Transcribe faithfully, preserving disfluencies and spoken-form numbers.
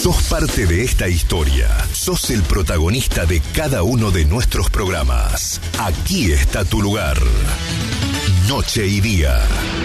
Sos parte de esta historia. Sos el protagonista de cada uno de nuestros programas. Aquí está tu lugar. Noche y día.